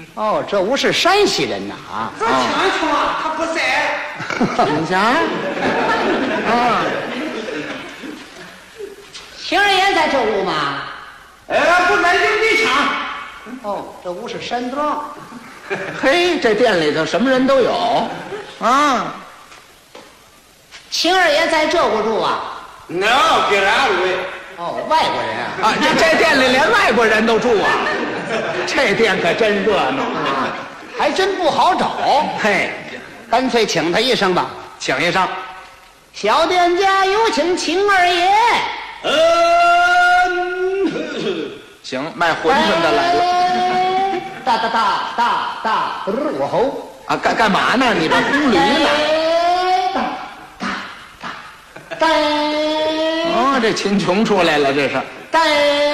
哦，这屋是山西人呐啊！ 这清楚啊，他不在。 你想啊， 青儿也在这屋吗？ 不在营地场。 哦，这屋是山庄。嘿，这店里头什么人都有啊。 青儿也在这屋住啊？ 那给俺位。 哦，外国人啊！ 啊，这店里连外国人都住啊，这店可真热闹啊，还真不好找。 嘿， 干脆请他一声吧。 请一声。 小店家有请青儿爷。 行，卖馄饨的来了。 哒哒哒哒哒， 我吼啊，干嘛呢？你这轰驴呢？ 哒哒哒哒。 哦，这秦琼出来了，这是。 哒